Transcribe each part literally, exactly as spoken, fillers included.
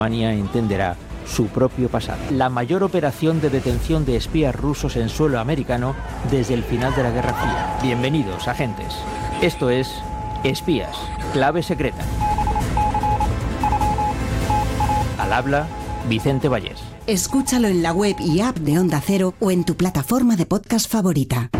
Alemania entenderá su propio pasado. La mayor operación de detención de espías rusos en suelo americano desde el final de la Guerra Fría. Bienvenidos, agentes. Esto es Espías, clave secreta. Al habla, Vicente Vallés. Escúchalo en la web y app de Onda Cero o en tu plataforma de podcast favorita.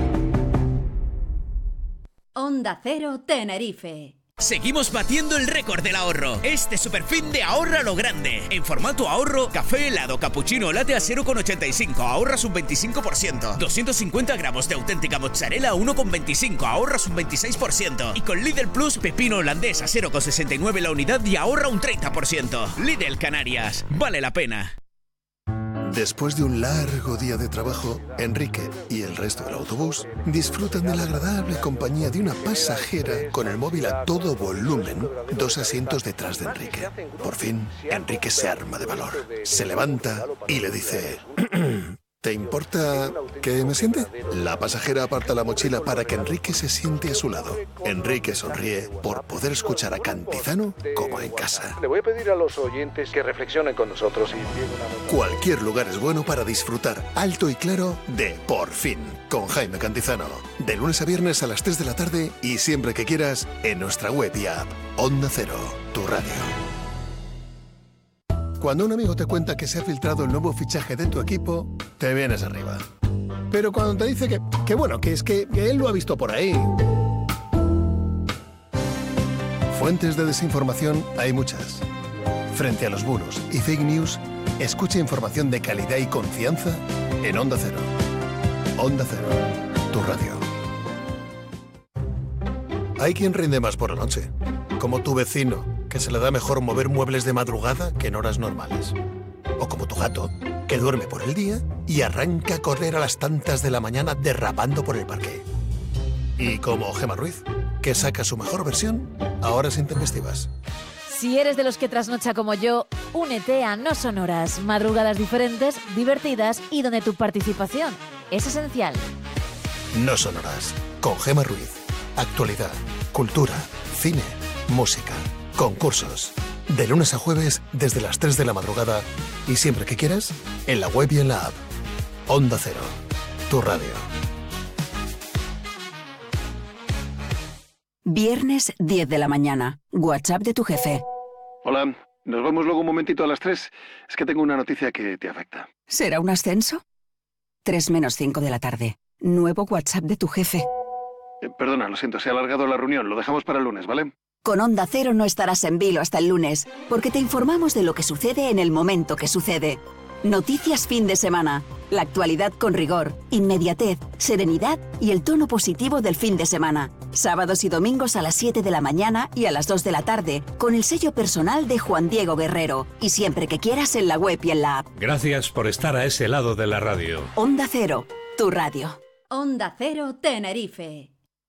Onda Cero Tenerife. Seguimos batiendo el récord del ahorro. Este superfin de ahorra lo grande. En formato ahorro, café, helado, cappuccino o latte a cero coma ochenta y cinco, ahorras un veinticinco por ciento. doscientos cincuenta gramos de auténtica mozzarella a uno coma veinticinco, ahorras un veintiséis por ciento. Y con Lidl Plus, pepino holandés a cero coma sesenta y nueve la unidad y ahorra un treinta por ciento. Lidl Canarias. Vale la pena. Después de un largo día de trabajo, Enrique y el resto del autobús disfrutan de la agradable compañía de una pasajera con el móvil a todo volumen, dos asientos detrás de Enrique. Por fin, Enrique se arma de valor, se levanta y le dice... ¿Te importa que me siente? La pasajera aparta la mochila para que Enrique se siente a su lado. Enrique sonríe por poder escuchar a Cantizano como en casa. Le voy a pedir a los oyentes que reflexionen con nosotros y... Cualquier lugar es bueno para disfrutar alto y claro de Por Fin, con Jaime Cantizano. De lunes a viernes a las tres de la tarde y siempre que quieras en nuestra web y app. Onda Cero, tu radio. Cuando un amigo te cuenta que se ha filtrado el nuevo fichaje de tu equipo, te vienes arriba. Pero cuando te dice que, que bueno, que es que, que él lo ha visto por ahí... Fuentes de desinformación hay muchas. Frente a los bulos y fake news, escucha información de calidad y confianza en Onda Cero. Onda Cero, tu radio. Hay quien rinde más por la noche, como tu vecino, que se le da mejor mover muebles de madrugada que en horas normales. O como tu gato, que duerme por el día y arranca a correr a las tantas de la mañana derrapando por el parque. Y como Gemma Ruiz, que saca su mejor versión a horas intempestivas. Si eres de los que trasnocha como yo, únete a No Son Horas, madrugadas diferentes, divertidas y donde tu participación es esencial. No Son Horas, con Gemma Ruiz. Actualidad, cultura, cine, música, concursos. De lunes a jueves desde las tres de la madrugada y siempre que quieras, en la web y en la app. Onda Cero, tu radio. Viernes diez de la mañana. WhatsApp de tu jefe. Hola, nos vemos luego un momentito a las tres. Es que tengo una noticia que te afecta. ¿Será un ascenso? tres menos cinco de la tarde. Nuevo WhatsApp de tu jefe. Eh, perdona, lo siento, se ha alargado la reunión. Lo dejamos para el lunes, ¿vale? Con Onda Cero no estarás en vilo hasta el lunes, porque te informamos de lo que sucede en el momento que sucede. Noticias fin de semana. La actualidad con rigor, inmediatez, serenidad y el tono positivo del fin de semana. Sábados y domingos a las siete de la mañana y a las dos de la tarde, con el sello personal de Juan Diego Guerrero. Y siempre que quieras en la web y en la app. Gracias por estar a ese lado de la radio. Onda Cero, tu radio. Onda Cero Tenerife.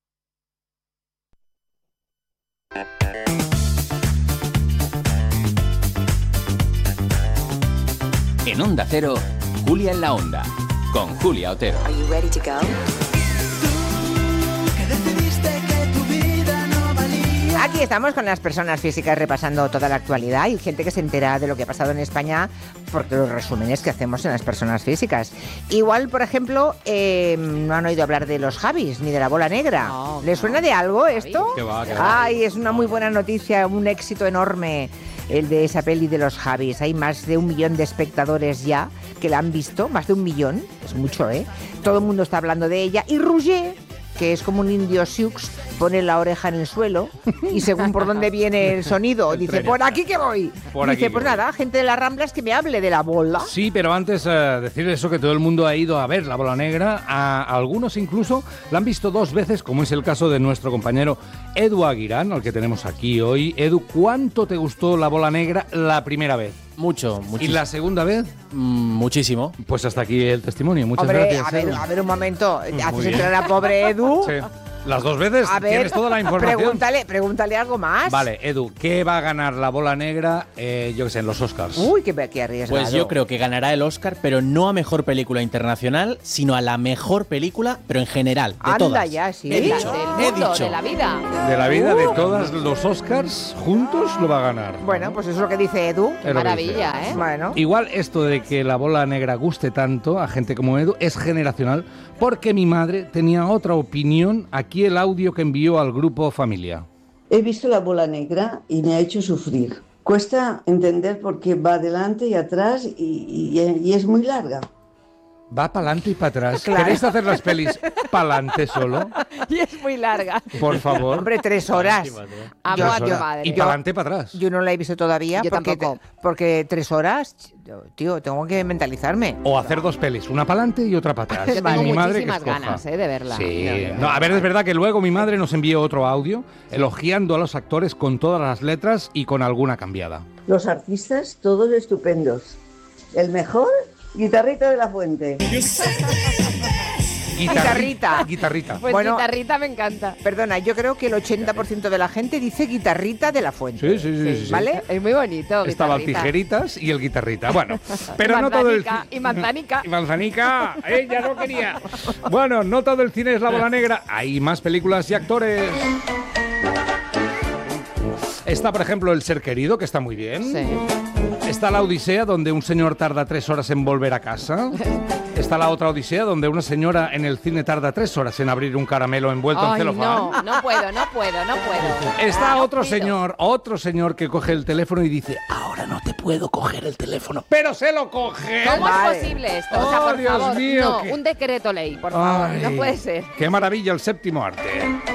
En Onda Cero, Julia en la Onda, con Julia Otero. Are you ready to go? Aquí estamos con las personas físicas repasando toda la actualidad y gente que se entera de lo que ha pasado en España porque los resúmenes que hacemos en las personas físicas. Igual, por ejemplo, eh, no han oído hablar de los Javis ni de la bola negra. No, ¿Les suena de algo esto? ¿Qué va, qué va? Ay, es una muy buena noticia, un éxito enorme el de esa peli de los Javis. Hay más de un millón de espectadores ya que la han visto, más de un millón, es mucho, ¿eh? Todo el mundo está hablando de ella. Y Roger, que es como un indio sioux, pone la oreja en el suelo y según por dónde viene el sonido, dice, por aquí que voy. Por dice, aquí pues que nada, voy. gente de las Ramblas que me hable de la bola. Sí, pero antes eh, decir eso, que todo el mundo ha ido a ver la bola negra, a algunos incluso la han visto dos veces, como es el caso de nuestro compañero Edu Aguirán, al que tenemos aquí hoy. Edu, ¿cuánto te gustó la bola negra la primera vez? Mucho, muchísimo. ¿Y la segunda vez? Mm, muchísimo. Pues hasta aquí el testimonio. Muchas Hombre, gracias. a ver, Edu. a ver un momento. Muy Haces bien. entrar a pobre Edu. Sí. Las dos veces A ver, tienes toda la información. Pregúntale, pregúntale algo más. Vale, Edu, ¿qué va a ganar la bola negra, eh, yo qué sé, en los Oscars? Uy, qué, qué arriesgado. Pues yo creo que ganará el Oscar, pero no a mejor película internacional, sino a la mejor película, pero en general, de Anda todas. ya, sí. He dicho, Del he mundo, dicho. de la vida. De la vida, de Uh. todos los Oscars, juntos lo va a ganar. Bueno, pues eso es lo que dice Edu. Es lo que Maravilla, dice. ¿eh? Bueno. Igual esto de que la bola negra guste tanto a gente como Edu es generacional, porque mi madre tenía otra opinión. Aquí el audio que envió al grupo Familia. He visto la bola negra y me ha hecho sufrir. Cuesta entender por qué va adelante y atrás y, y- y es muy larga. Va para adelante y para atrás. Claro. ¿Queréis hacer las pelis para adelante solo? Y es muy larga. Por favor. Hombre, tres horas. Amo Yo- a tu yo- madre. Y para adelante y para atrás. Yo no la he visto todavía Yo porque, tampoco. porque tres horas, tío, tengo que mentalizarme. O hacer dos pelis, una para adelante y otra para atrás. Yo Y tengo mi madre que muchísimas escoja. ganas, ¿eh? De verla. Sí. No, no, No, a ver, es verdad que luego mi madre nos envió otro audio elogiando a los actores con todas las letras y con alguna cambiada. Los artistas, todos estupendos. El mejor, Guitarrita de la Fuente. Guitarrita. Guitarrita. Pues Bueno, guitarrita me encanta. Perdona, yo creo que el ochenta por ciento de la gente dice Guitarrita de la Fuente. Sí, sí, sí. sí, sí. ¿Vale? Es muy bonito. Estaban guitarrita. tijeritas y el guitarrita. Bueno, pero no todo el... Manzanica, y manzanica. Y manzanica, ella no quería. Bueno, no todo el cine es la bola negra. Hay más películas y actores. Está, por ejemplo, El ser querido, que está muy bien. Sí. Está La Odisea, donde un señor tarda tres horas en volver a casa. Está la otra Odisea, donde una señora en el cine tarda tres horas en abrir un caramelo envuelto en Ay, celofán. no, no puedo, no puedo, no puedo. Está Ah, otro no pido. señor, otro señor que coge el teléfono y dice, ahora no te puedo coger el teléfono. ¡Pero se lo coge! ¿Cómo Vale. es posible esto? O sea, Oh, por Dios favor, mío, no, qué- un decreto ley, por favor, Ay, no puede ser. ¡Qué maravilla el séptimo arte!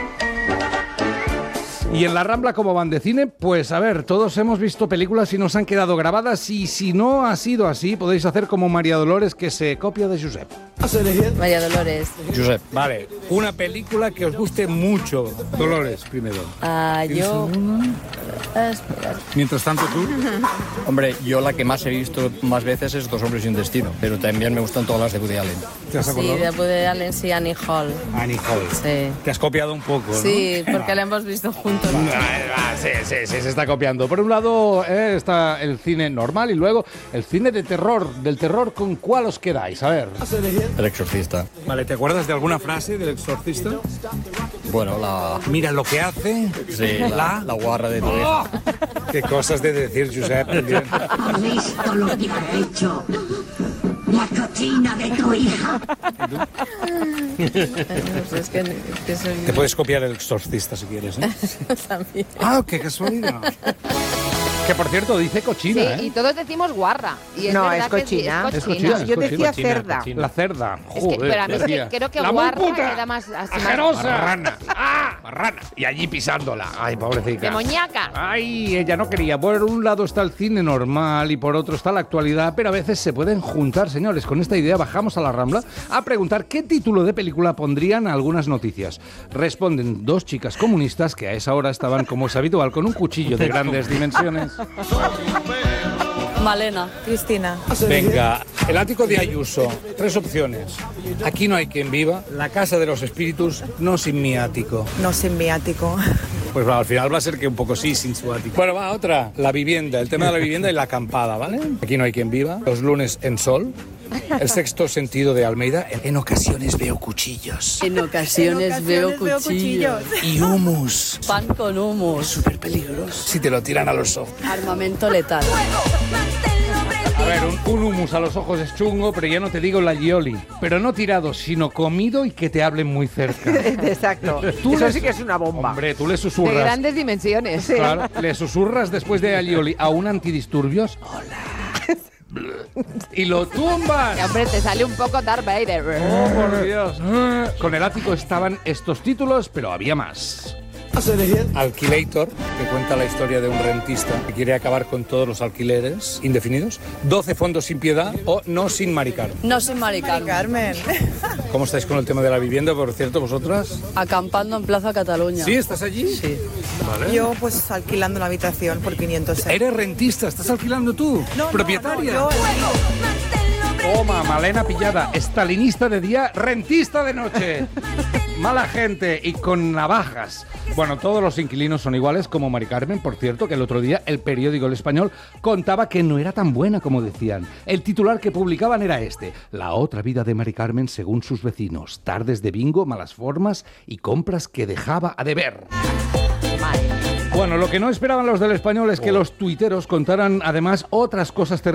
Y en la Rambla, ¿cómo van de cine? Pues a ver, todos hemos visto películas y nos han quedado grabadas, y si no ha sido así, podéis hacer como María Dolores, que se copia de Josep. María Dolores. Josep. Vale, una película que os guste mucho. Dolores, primero. Ah, yo... Ah, espera. Mientras tanto, tú. Hombre, yo la que más he visto más veces es Dos hombres y un destino, pero también me gustan todas las de Woody Allen. ¿Te has Sí, acordado? de Woody Allen, sí, Annie Hall. Annie Hall. Sí. Te has copiado un poco, ¿no? Sí, porque la hemos visto juntos. Ah, sí, sí, sí, se está copiando. Por un lado eh, está el cine normal y luego el cine de terror. Del terror, ¿con cuál os quedáis? A ver. El exorcista. Vale, ¿te acuerdas de alguna frase del exorcista? Bueno, la... Mira lo que hace. Sí, la, la guarra de tu hija. ¡Oh! Qué cosas de decir, Josep. ¿Has visto lo que ha hecho la cochina de tu hija? Pues es que, que soy... Te puedes copiar el exorcista si quieres, ¿eh? También. Ah, qué casualidad. Que por cierto, dice cochina, Sí, ¿eh? y todos decimos guarra. Y es No, verdad es que sí, cochina. es Es cochina. cochina, Yo es decía cochina. cerda. La cerda. Es que, Joder, pero a mí es que decía. creo que ¡La guarra muy puta! queda más así más- ¡Ajerosa! Marrana. ¡Ah! Marrana. Y allí pisándola. Ay, pobrecita. ¡Demoníaca! Ay, ella no quería. Por un lado está el cine normal y por otro está la actualidad, pero a veces se pueden juntar, señores. Con esta idea bajamos a la Rambla a preguntar qué título de película pondrían a algunas noticias. Responden dos chicas comunistas que a esa hora estaban, como es habitual, con un cuchillo de grandes dimensiones. Malena. Cristina. Venga, el ático de Ayuso. Tres opciones. Aquí no hay quien viva. La casa de los espíritus, no sin mi ático. No sin mi ático. Pues va, al final va a ser que un poco sí, sin su ático. Bueno, va, otra. La vivienda. El tema de la vivienda y la acampada, ¿vale? Aquí no hay quien viva. Los lunes en sol. El sexto sentido de Almeida. En ocasiones veo cuchillos. En ocasiones, veo, cuchillos. Y humus. Pan con humus. Súper peligroso. Si te lo tiran a los ojos. Armamento letal. A ver, un, un humus a los ojos es chungo, pero ya no te digo la aioli. Pero no tirado, sino comido y que te hablen muy cerca. Exacto. Tú Eso le- sí que es una bomba. Hombre, tú le De susurras. grandes dimensiones. Claro, le susurras después de aioli a un antidisturbios. Hola. Y lo tumbas. Y, hombre, te sale un poco Darth Vader. Oh, por Dios. Con el ático estaban estos títulos, pero había más. Alquilator, que cuenta la historia de un rentista que quiere acabar con todos los alquileres indefinidos. doce fondos sin piedad o No sin maricar. No sin maricar. Carmen. ¿Cómo estáis con el tema de la vivienda, por cierto, vosotras? Acampando en Plaza Cataluña. ¿Sí? ¿Estás allí? Sí. Vale. Yo pues alquilando una habitación por quinientos euros. ¿Eres rentista? ¿Estás alquilando tú? No, no, ¿Propietaria? no, yo alquilo. Toma, Malena pillada, estalinista de día, rentista de noche. Mala gente y con navajas. Bueno, todos los inquilinos son iguales, como Mari Carmen, por cierto, que el otro día el periódico El Español contaba que no era tan buena como decían. El titular que publicaban era este: la otra vida de Mari Carmen según sus vecinos. Tardes de bingo, malas formas y compras que dejaba a deber. Bueno, lo que no esperaban los del Español es que los tuiteros contaran además otras cosas terribles.